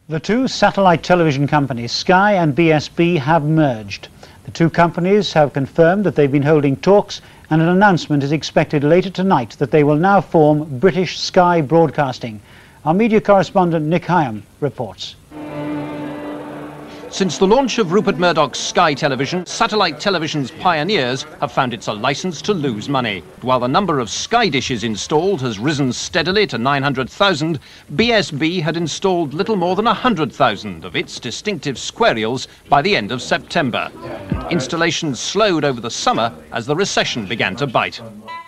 The two satellite television companies, Sky and BSB, have merged. The two companies have confirmed that they've been holding talks, and an announcement is expected later tonight that they will now form British Sky Broadcasting. Our media correspondent Nick Hyam reports. Since the launch of Rupert Murdoch's Sky Television, satellite television's pioneers have found it's a licence to lose money. While the number of Sky dishes installed has risen steadily to 900,000, BSB had installed little more than 100,000 of its distinctive squarials by the end of September. And installations slowed over the summer as the recession began to bite.